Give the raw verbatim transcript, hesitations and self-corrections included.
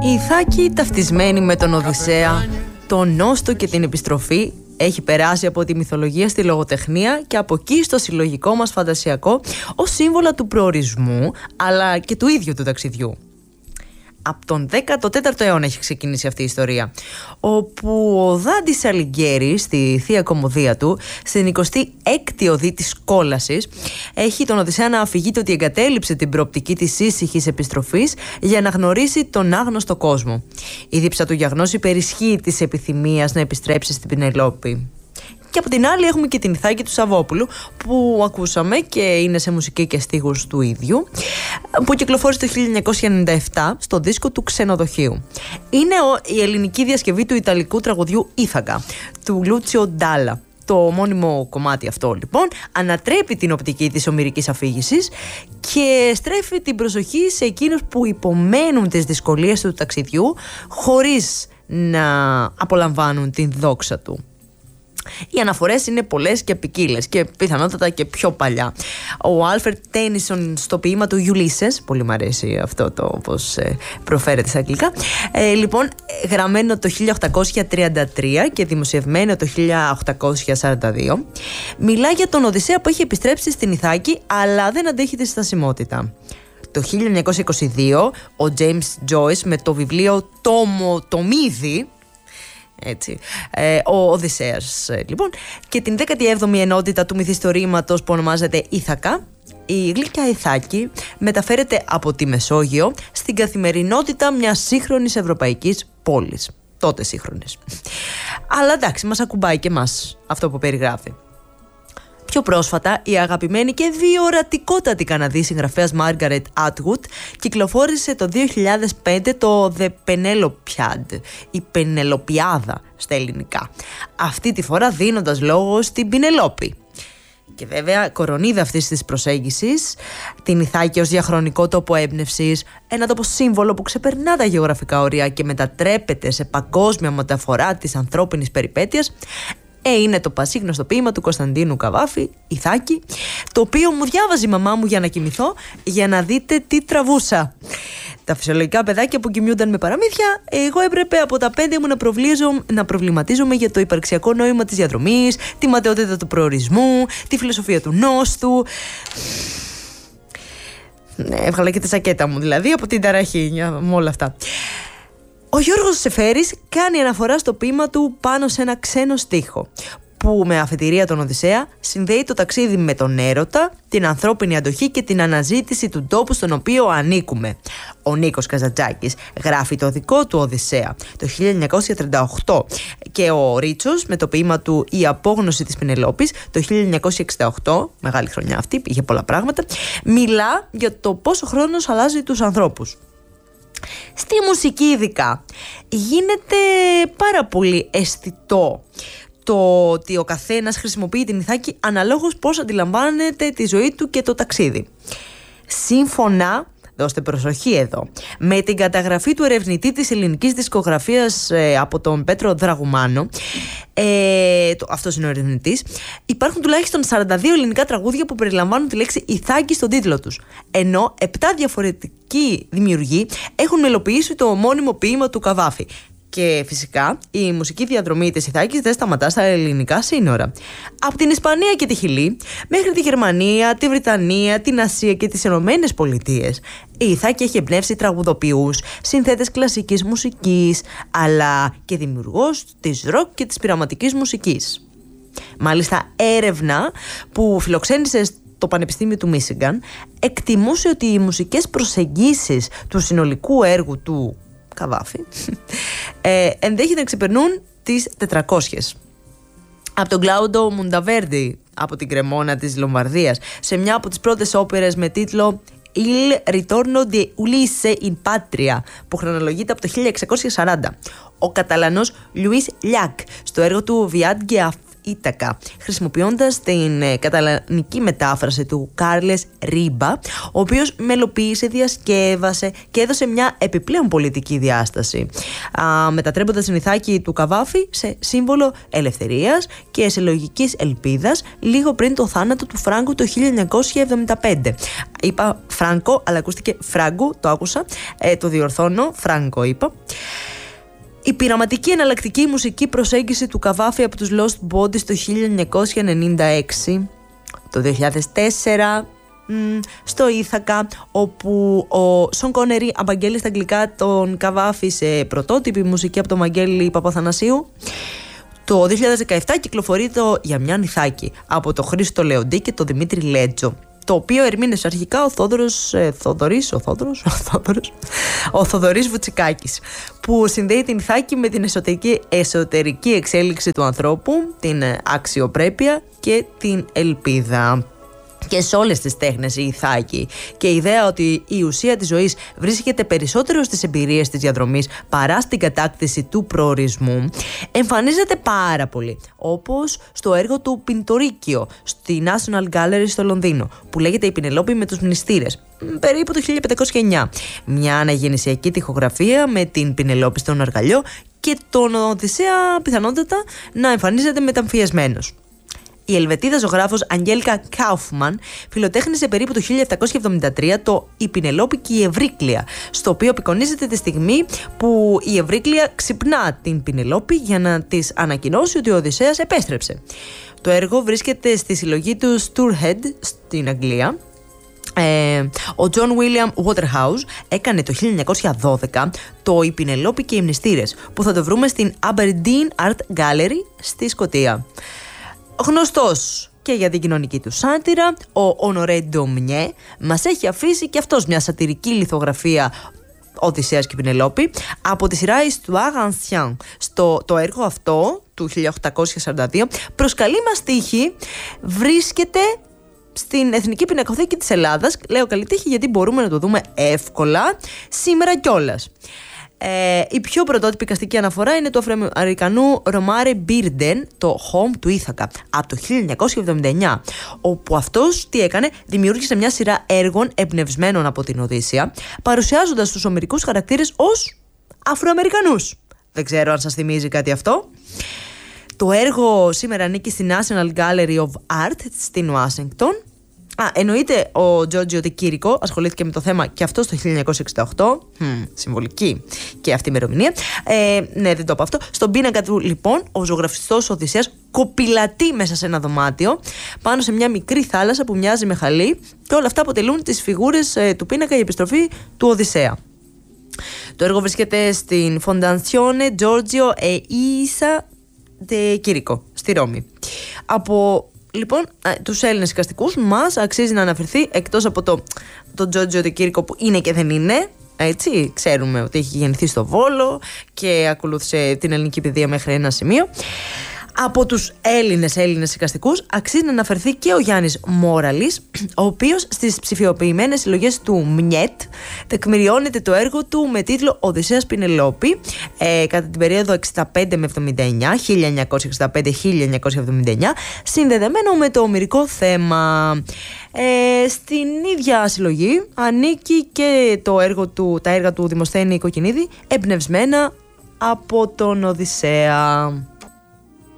Η Ιθάκη, ταυτισμένη με τον Οδυσσέα, τον Νόστο και την επιστροφή, έχει περάσει από τη μυθολογία στη λογοτεχνία και από εκεί στο συλλογικό μας φαντασιακό ως σύμβολα του προορισμού αλλά και του ίδιου του ταξιδιού. Από τον δέκατο τέταρτο αιώνα έχει ξεκινήσει αυτή η ιστορία, όπου ο Δάντης Αλιγκέρης στη Θεία Κωμωδία του, στην εικοστή έκτη οδή της κόλασης, έχει τον Οδυσσέα να αφηγείται ότι εγκατέλειψε την προοπτική της ήσυχης επιστροφής για να γνωρίσει τον άγνωστο κόσμο. Η δίψα του για γνώση υπερισχύει της επιθυμίας να επιστρέψει στην Πηνελόπη. Και από την άλλη έχουμε και την Ιθάκη του Σαββόπουλου, που ακούσαμε και είναι σε μουσική και στίχους του ίδιου, που κυκλοφόρησε το χίλια εννιακόσια ενενήντα επτά στο δίσκο του Ξενοδοχείου. Είναι η ελληνική διασκευή του ιταλικού τραγουδιού Ήθακα, του Λούτσιο Ντάλα. Το μόνιμο κομμάτι αυτό λοιπόν ανατρέπει την οπτική της ομηρικής αφήγησης και στρέφει την προσοχή σε εκείνους που υπομένουν τις δυσκολίες του ταξιδιού χωρίς να απολαμβάνουν την δόξα του. Οι αναφορές είναι πολλές και ποικίλες και πιθανότατα και πιο παλιά. Ο Άλφρεντ Τένισον στο ποίημα του Ulysses, πολύ μου αρέσει αυτό το όπως ε, προφέρεται στα αγγλικά, ε, λοιπόν γραμμένο το χίλια οκτακόσια τριάντα τρία και δημοσιευμένο το χίλια οκτακόσια σαράντα δύο, μιλά για τον Οδυσσέα που έχει επιστρέψει στην Ιθάκη αλλά δεν αντέχει τη στασιμότητα. Το χίλια εννιακόσια είκοσι δύο ο James Joyce με το βιβλίο «Τόμο Τομίδη», έτσι, ε, ο Οδυσσέας λοιπόν, και την δέκατη έβδομη ενότητα του μυθιστορήματος που ονομάζεται Ήθακα, η γλυκιά Ιθάκη μεταφέρεται από τη Μεσόγειο στην καθημερινότητα μιας σύγχρονης ευρωπαϊκής πόλης, τότε σύγχρονης. Αλλά εντάξει, μας ακουμπάει και εμάς αυτό που περιγράφει. Πιο πρόσφατα, η αγαπημένη και διορατικότατη Καναδή συγγραφέας Margaret Atwood κυκλοφόρησε το δύο χιλιάδες πέντε το The Penelopiad, η Πενελοπιάδα στα ελληνικά. Αυτή τη φορά δίνοντας λόγο στην Πηνελόπη. Και βέβαια κορονίδα αυτής της προσέγγισης, την Ιθάκη ως διαχρονικό τόπο έμπνευσης, ένα τόπο σύμβολο που ξεπερνά τα γεωγραφικά όρια και μετατρέπεται σε παγκόσμια μεταφορά της ανθρώπινης περιπέτειας, Ε, είναι το πασίγνωστο ποίημα του Κωνσταντίνου Καβάφη, Ιθάκη, το οποίο μου διάβαζε η μαμά μου για να κοιμηθώ, για να δείτε τι τραβούσα. Τα φυσιολογικά παιδάκια που κοιμιούνταν με παραμύθια, εγώ έπρεπε από τα πέντε μου να, να προβληματίζομαι για το υπαρξιακό νόημα της διαδρομής, τη ματαιότητα του προορισμού, τη φιλοσοφία του νόστου. Ναι, έβγαλα και τη σακέτα μου δηλαδή από την ταραχή με όλα αυτά. Ο Γιώργος Σεφέρης κάνει αναφορά στο ποίημα του πάνω σε ένα ξένο στίχο, που με αφετηρία τον Οδυσσέα συνδέει το ταξίδι με τον έρωτα, την ανθρώπινη αντοχή και την αναζήτηση του τόπου στον οποίο ανήκουμε. Ο Νίκος Καζαντζάκης γράφει το δικό του Οδυσσέα το χίλια εννιακόσια τριάντα οκτώ και ο Ρίτσος με το ποίημα του «Η απόγνωση της Πηνελόπης» το χίλια εννιακόσια εξήντα οκτώ, μεγάλη χρονιά αυτή, είχε πολλά πράγματα, μιλά για το πόσο χρόνος αλλάζει τους ανθρώπους. Στη μουσική ειδικά γίνεται πάρα πολύ αισθητό το ότι ο καθένας χρησιμοποιεί την Ιθάκη αναλόγως πώς αντιλαμβάνεται τη ζωή του και το ταξίδι. Σύμφωνα, δώστε προσοχή εδώ, με την καταγραφή του ερευνητή της ελληνικής δισκογραφίας ε, από τον Πέτρο Δραγουμάνο, ε, το, αυτός είναι ο ερευνητής, υπάρχουν τουλάχιστον σαράντα δύο ελληνικά τραγούδια που περιλαμβάνουν τη λέξη Ιθάκη στον τίτλο τους, ενώ επτά διαφορετικοί δημιουργοί έχουν μελοποιήσει το ομώνυμο ποίημα του Καβάφη. Και φυσικά η μουσική διαδρομή της Ιθάκης δεν σταματά στα ελληνικά σύνορα. Από την Ισπανία και τη Χιλή μέχρι τη Γερμανία, τη Βρυτανία, την Ασία και τις Ηνωμένες Πολιτείες, η Ιθάκη έχει εμπνεύσει τραγουδοποιούς, συνθέτες κλασικής μουσικής, αλλά και δημιουργός της ροκ και της πειραματικής μουσικής. Μάλιστα, έρευνα που φιλοξένησε το Πανεπιστήμιο του Μίσιγκαν εκτιμούσε ότι οι μουσικές προσεγγίσεις του συνολικού έργου του Καβάφη ε, ενδέχεται να ξεπερνούν τις τετρακόσιες. Από τον Κλάουντο Μουνταβέρντι από την Κρεμόνα της Λομβαρδίας, σε μια από τις πρώτες όπερες με τίτλο Il ritorno di Ulisse in Patria, που χρονολογείται από το χίλια εξακόσια σαράντα. Ο Καταλανός Λουίς Λιάκ στο έργο του Viatge Ήτακα, χρησιμοποιώντας την ε, καταλανική μετάφραση του Κάρλες Ρίμπα, ο οποίος μελοποίησε, διασκεύασε και έδωσε μια επιπλέον πολιτική διάσταση, α, μετατρέποντας την Ιθάκη του Καβάφη σε σύμβολο ελευθερίας και συλλογικής ελπίδας λίγο πριν το θάνατο του Φράγκο το χίλια εννιακόσια εβδομήντα πέντε. Είπα Φράγκο, αλλά ακούστηκε Φράγκου, το άκουσα, ε, το διορθώνω, Φράγκο είπα. Η πειραματική εναλλακτική μουσική προσέγγιση του Καβάφη από τους Lost Bodies το χίλια εννιακόσια ενενήντα έξι, το δύο χιλιάδες τέσσερα στο Ήθακα, όπου ο Σον Κόνερι απαγγέλει στα αγγλικά τον Καβάφη σε πρωτότυπη μουσική από τον Βαγγέλη Παπαθανασίου. Το δύο χιλιάδες δεκαεπτά κυκλοφορεί το «Για μια Ιθάκη» από τον Χρήστο Λεοντή και τον Δημήτρη Λέτζο, το οποίο ερμήνευσε αρχικά ο Θόδωρος ε, Θοδωρής, ο Θόδωρος, ο Θόδωρος, ο Θοδωρής Βουτσικάκης, που συνδέει την Ιθάκη με την εσωτερική, εσωτερική εξέλιξη του ανθρώπου, την αξιοπρέπεια και την ελπίδα. Και σε όλες τις τέχνες η Ιθάκη και η ιδέα ότι η ουσία της ζωής βρίσκεται περισσότερο στις εμπειρίες της διαδρομής παρά στην κατάκτηση του προορισμού εμφανίζεται πάρα πολύ, όπως στο έργο του Πιντορίκιο στη National Gallery στο Λονδίνο, που λέγεται «Η Πινελόπη με τους μνηστήρες», περίπου το χίλια πεντακόσια εννιά. Μια αναγεννησιακή τοιχογραφία με την Πινελόπη στον αργαλιό και τον Οδυσσέα πιθανότατα να εμφανίζεται μεταμφιεσμένος. Η Ελβετίδα ζωγράφος Αγγέλικα Κάουφμαν φιλοτέχνησε περίπου το χίλια επτακόσια εβδομήντα τρία το «Η Πινελόπη και η Ευρύκλεια», στο οποίο απεικονίζεται τη στιγμή που η Ευρύκλεια ξυπνά την Πινελόπη για να της ανακοινώσει ότι ο Οδυσσέας επέστρεψε. Το έργο βρίσκεται στη συλλογή του Stourhead στην Αγγλία. Ε, ο John William Waterhouse έκανε το χίλια εννιακόσια δώδεκα το «Η Πινελόπη και οι Μνηστήρες», που θα το βρούμε στην Aberdeen Art Gallery στη Σκωτία. Γνωστός και για την κοινωνική του σάτυρα, ο Honoré Daumier μας έχει αφήσει και αυτός μια σατυρική λιθογραφία Οδυσσέας και Πινελόπη από τη σειρά Histoire Ancienne. Στο το έργο αυτό του χίλια οκτακόσια σαράντα δύο προς καλή μας τύχη βρίσκεται στην Εθνική Πινακοθήκη της Ελλάδας. Λέω καλή τύχη γιατί μπορούμε να το δούμε εύκολα σήμερα κιόλας. Ε, η πιο πρωτότυπη καστική αναφορά είναι του Αφροαμερικανού Ρομάρε Μπίρντεν, το Home του Ήθακα, από το χίλια εννιακόσια εβδομήντα εννιά, όπου αυτός τι έκανε, δημιούργησε μια σειρά έργων εμπνευσμένων από την Οδύσσεια, παρουσιάζοντας τους ομηρικούς χαρακτήρες ως Αφροαμερικανούς. Δεν ξέρω αν σας θυμίζει κάτι αυτό. Το έργο σήμερα ανήκει στη National Gallery of Art στην Ουάσιγκτον. Α, εννοείται ο Τζόρτζιο Ντεκίρικο ασχολήθηκε με το θέμα και αυτό στο χίλια εννιακόσια εξήντα οκτώ. Hm, συμβολική και αυτή η ημερομηνία. Ε, ναι, δεν το είπα αυτό. Στον πίνακα του, λοιπόν, ο ζωγραφιστός Οδυσσέας κοπηλατεί μέσα σε ένα δωμάτιο πάνω σε μια μικρή θάλασσα που μοιάζει με χαλί, και όλα αυτά αποτελούν τις φιγούρες ε, του πίνακα, η επιστροφή του Οδυσσέα. Το έργο βρίσκεται στην Fondazione Giorgio e Isa de Chirico στη Ρώμη. Από Λοιπόν, τους Έλληνες εικαστικούς μας αξίζει να αναφερθεί, εκτός από το, το Τζόρτζιο Ντεκίρικο που είναι και δεν είναι, έτσι, ξέρουμε ότι έχει γεννηθεί στο Βόλο και ακολούθησε την ελληνική παιδεία μέχρι ένα σημείο. Από τους Έλληνες Έλληνες εικαστικούς αξίζει να αναφερθεί και ο Γιάννης Μόραλης, ο οποίος στις ψηφιοποιημένες συλλογές του Μνιέτ τεκμηριώνεται το έργο του με τίτλο «Οδυσσέας Πινελόπη» ε, κατά την περίοδο εξήντα πέντε με εβδομήντα εννιά, χίλια εννιακόσια εξήντα πέντε με χίλια εννιακόσια εβδομήντα εννιά, συνδεδεμένο με το ομηρικό θέμα. Ε, στην ίδια συλλογή ανήκει και το έργο του, τα έργα του Δημοσθένη Κοκκινίδη, εμπνευσμένα από τον Οδυσσέα.